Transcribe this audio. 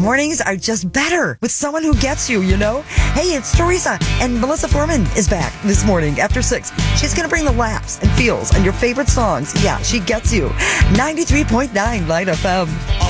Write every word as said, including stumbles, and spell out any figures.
mornings are just better with someone who gets you, you know? Hey, it's Teresa, and Melissa Foreman is back this morning after six. She's going to bring the laughs and feels and your favorite songs. Yeah, she gets you. ninety-three point nine Light F M.